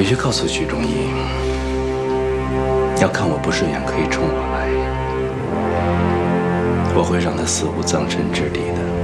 回去告诉许忠义，要看我不顺眼可以冲我来，我会让他死无葬身之地的。